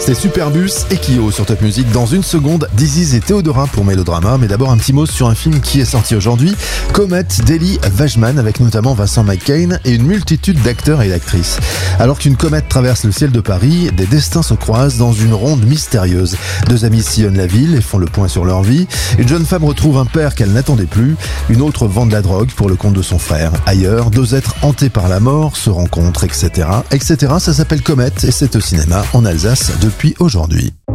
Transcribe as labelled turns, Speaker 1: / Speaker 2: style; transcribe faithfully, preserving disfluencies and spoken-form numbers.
Speaker 1: C'est Superbus et Kyo sur Top Music. Dans une seconde, Diziz et Théodora pour Mélodrama. Mais d'abord un petit mot sur un film qui est sorti aujourd'hui, Comet d'Eli Wajman, avec notamment Vincent McCain et une multitude d'acteurs et d'actrices. Alors qu'une comète traverse le ciel de Paris, des destins se croisent dans une ronde mystérieuse. Deux amis sillonnent la ville et font le point sur leur vie. Une jeune femme retrouve un père qu'elle n'attendait plus. Une autre vend de la drogue pour le compte de son frère. Ailleurs, deux êtres hantés par la mort se rencontrent, et cetera, et cetera. Ça s'appelle Comet et c'est au cinéma en Alsace depuis aujourd'hui.